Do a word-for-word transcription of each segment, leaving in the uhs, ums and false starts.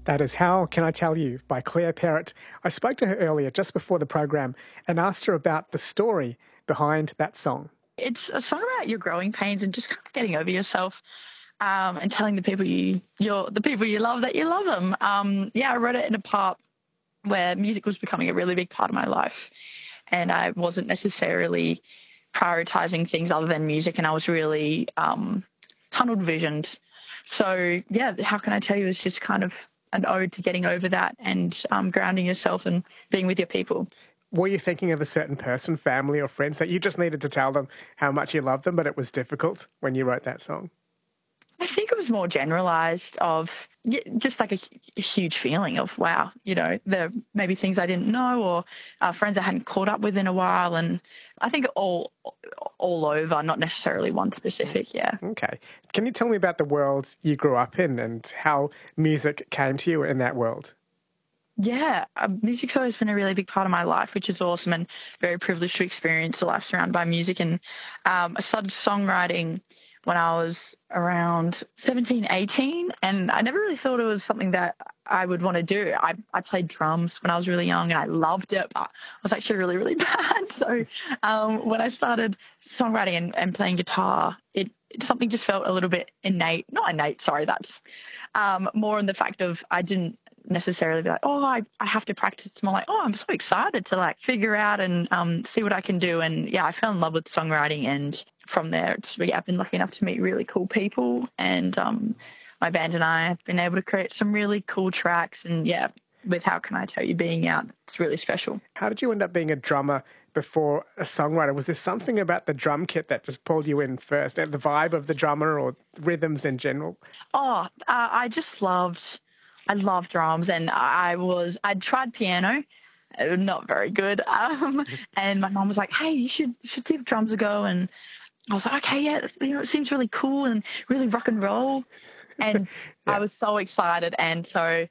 That is How Can I Tell You by Claire Perrott. I spoke to her earlier just before the program and asked her about the story behind that song. It's a song about your growing pains and just kind of getting over yourself, um, and telling the people you, you're, the people you love that you love them. Um, yeah, I wrote it in a part where music was becoming a really big part of my life, and I wasn't necessarily prioritizing things other than music, and I was really um, tunnel visioned. So yeah, How Can I Tell You is just kind of an ode to getting over that and um, grounding yourself and being with your people. Were you thinking of a certain person, family or friends that you just needed to tell them how much you loved them, but it was difficult when you wrote that song? I think it was more generalized of just like a, a huge feeling of, wow, you know, there may be things I didn't know, or uh, friends I hadn't caught up with in a while. And I think all all over, not necessarily one specific, yeah. Okay. Can you tell me about the world you grew up in and how music came to you in that world? Yeah, uh, music's always been a really big part of my life, which is awesome, and very privileged to experience a life surrounded by music. And um, I started songwriting when I was around seventeen, eighteen, and I never really thought it was something that I would want to do. I, I played drums when I was really young and I loved it, but I was actually really, really bad. So um, when I started songwriting and, and playing guitar, it, it something just felt a little bit innate, not innate, sorry, that's um, more in the fact of I didn't necessarily be like, oh, I, I have to practice. It's more like, oh, I'm so excited to like figure out and um, see what I can do. And yeah, I fell in love with songwriting, and from there, it's, yeah, I've been lucky enough to meet really cool people, and um, my band and I have been able to create some really cool tracks. And yeah, with How Can I Tell You being out, it's really special. How did you end up being a drummer before a songwriter? Was there something about the drum kit that just pulled you in first, the vibe of the drummer or rhythms in general? Oh, uh, I just loved I love drums, and I was I'd tried piano, uh, not very good. Um, and my mom was like, "Hey, you should you should give drums a go." And I was like, "Okay, yeah, you know, it seems really cool and really rock and roll." And Yeah. I was so excited, and so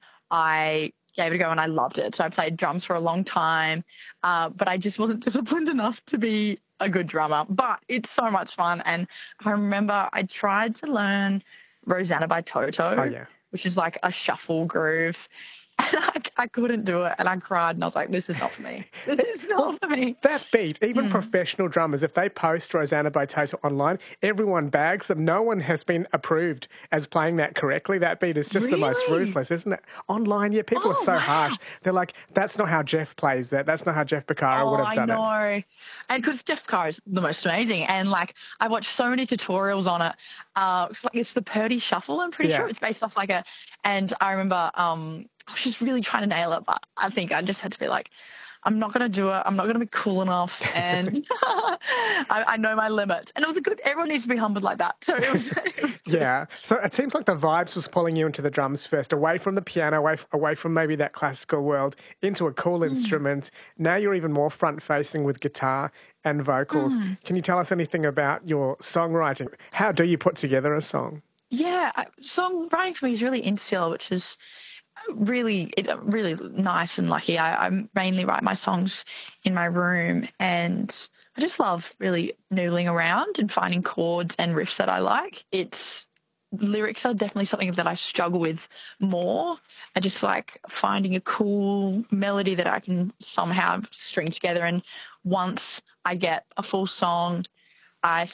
I gave it a go, and I loved it. So I played drums for a long time, uh, but I just wasn't disciplined enough to be a good drummer. But it's so much fun, and I remember I tried to learn Rosanna by Toto, Oh, yeah. which is like a shuffle groove. And I, I couldn't do it. And I cried, and I was like, this is not for me. This is not Well, for me. that beat, even Mm. professional drummers, if they post Rosanna by Toto online, everyone bags them. No one has been approved as playing that correctly. That beat is just the most Really? ruthless, isn't it? Online, yeah, people are Oh, so wow. harsh. They're like, that's not how Jeff plays that. That's not how Jeff Beccaro Oh, would have I done it. know. And because Jeff Carr is the most amazing. And like, I watched so many tutorials on it. Uh, it's like, it's the Purdy Shuffle, I'm pretty Yeah. sure. It's based off like a, and I remember um, I was just really trying to nail it, but I think I just had to be like, I'm not going to do it. I'm not going to be cool enough. And I, I know my limits. And it was a good, everyone needs to be humbled like that. So it was, it was good. Yeah. So it seems like the vibes was pulling you into the drums first, away from the piano, away, away from maybe that classical world, into a cool Mm. instrument. Now you're even more front-facing with guitar and vocals. Mm. Can you tell us anything about your songwriting? How do you put together a song? Yeah, I- songwriting for me is really insular, which is really, it, really nice and lucky. I, I mainly write my songs in my room, and I just love really noodling around and finding chords and riffs that I like. It's lyrics are definitely something that I struggle with more. I just like finding a cool melody that I can somehow string together, and once I get a full song, I